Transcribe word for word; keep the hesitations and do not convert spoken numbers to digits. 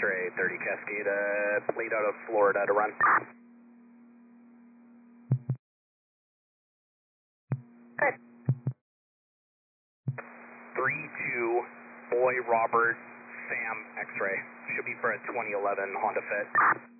X-ray thirty Cascade, uh, plate out of Florida to run. Good. three two, boy Robert, Sam X-ray. Should be for a twenty eleven Honda Fit.